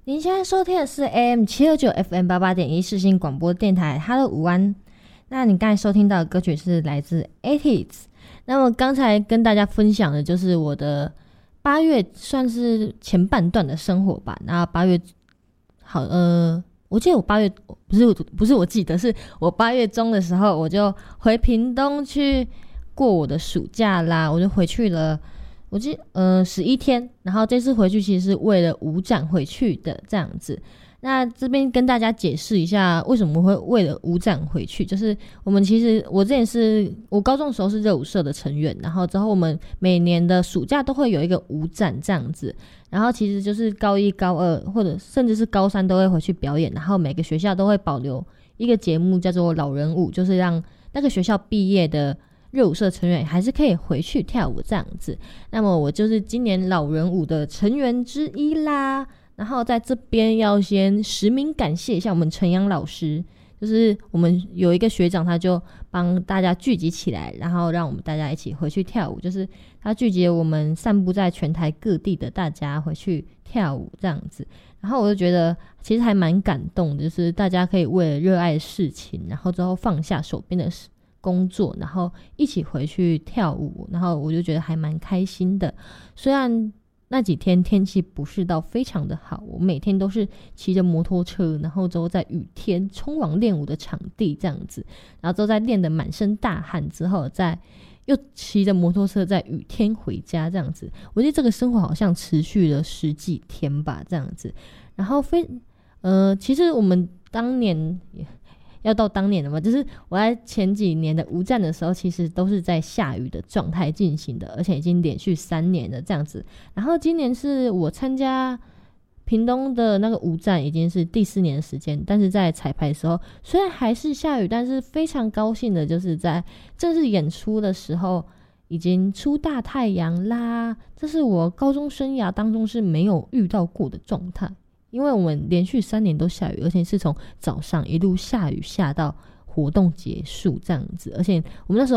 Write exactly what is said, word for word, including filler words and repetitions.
您现在收听的是 A M 七二九 F M 八八点一世新广播电台 Hello 午安。那你刚才收听到的歌曲是来自 eighties。 那么刚才跟大家分享的就是我的八月算是前半段的生活吧。那八月好呃我记得我八月不是不是我记得是我八月中的时候我就回屏东去过我的暑假啦，我就回去了我记得呃十一天，然后这次回去其实是为了舞展回去的这样子。那这边跟大家解释一下为什么会为了舞展回去，就是我们其实我之前是我高中的时候是热舞社的成员，然后之后我们每年的暑假都会有一个舞展这样子，然后其实就是高一高二或者甚至是高三都会回去表演，然后每个学校都会保留一个节目叫做老人舞，就是让那个学校毕业的热舞社成员还是可以回去跳舞这样子。那么我就是今年老人舞的成员之一啦，然后在这边要先实名感谢一下我们陈阳老师，就是我们有一个学长他就帮大家聚集起来，然后让我们大家一起回去跳舞，就是他聚集了我们散布在全台各地的大家回去跳舞这样子。然后我就觉得其实还蛮感动的，就是大家可以为了热爱的事情，然后之后放下手边的事工作，然后一起回去跳舞，然后我就觉得还蛮开心的。虽然那几天天气不是到非常的好，我每天都是骑着摩托车，然后之后在雨天冲往练舞的场地这样子，然后之后在练得满身大汗之后再又骑着摩托车在雨天回家这样子。我觉得这个生活好像持续了十几天吧这样子。然后非呃，其实我们当年要到当年了嘛，就是我在前几年的舞展的时候其实都是在下雨的状态进行的，而且已经连续三年了这样子。然后今年是我参加屏东的那个舞展已经是第四年的时间，但是在彩排的时候虽然还是下雨，但是非常高兴的就是在正式演出的时候已经出大太阳啦，这是我高中生涯当中是没有遇到过的状态。因为我们连续三年都下雨，而且是从早上一路下雨下到活动结束这样子，而且我们那时候